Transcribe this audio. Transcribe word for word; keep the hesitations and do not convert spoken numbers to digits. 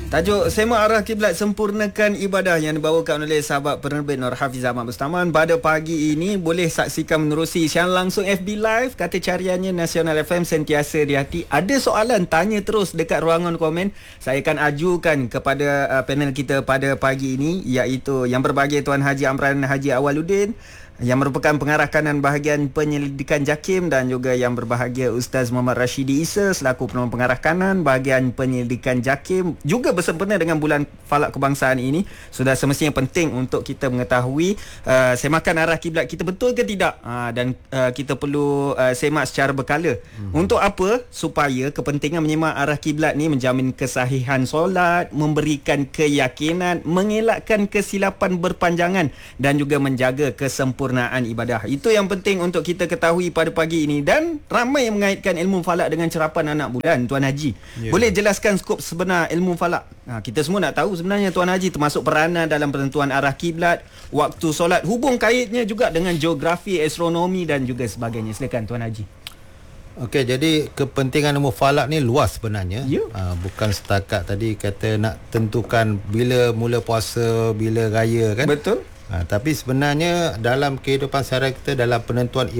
Tajuk Semak Arah Kiblat Sempurnakan Ibadah yang dibawakan oleh sahabat penerbit Nur Hafiz Ahmad Bustaman. Pada pagi ini boleh saksikan menerusi siaran langsung F B Live. Kata cariannya Nasional F M sentiasa di hati. Ada soalan, tanya terus dekat ruangan komen. Saya akan ajukan kepada uh, panel kita pada pagi ini, iaitu yang berbahagia Tuan Haji Amran Haji Awaluddin, yang merupakan pengarah kanan bahagian penyelidikan JAKIM, dan juga yang berbahagia Ustaz Muhammad Rashidi Isa selaku penolong pengarah kanan bahagian penyelidikan JAKIM, juga bersempena dengan bulan Falak Kebangsaan ini. Sudah semestinya penting untuk kita mengetahui uh, semakan arah kiblat kita betul ke tidak, uh, dan uh, kita perlu uh, semak secara berkala. Hmm. Untuk apa? Supaya kepentingan menyemak arah kiblat ni menjamin kesahihan solat, memberikan keyakinan, mengelakkan kesilapan berpanjangan, dan juga menjaga kesempurnaan ibadah. Itu yang penting untuk kita ketahui pada pagi ini. Dan ramai yang mengaitkan ilmu falak dengan cerapan anak bulan. Tuan Haji, yeah. boleh jelaskan skop sebenar ilmu falak? Ha, kita semua nak tahu sebenarnya Tuan Haji, termasuk peranan dalam penentuan arah kiblat, waktu solat, hubung kaitnya juga dengan geografi, astronomi dan juga sebagainya. Silakan Tuan Haji. Okey, jadi kepentingan ilmu falak ni luas sebenarnya. Yeah. Ha, bukan setakat tadi kata nak tentukan bila mula puasa, bila raya kan. Betul. Ha, tapi sebenarnya dalam kehidupan seharian kita, dalam penentuan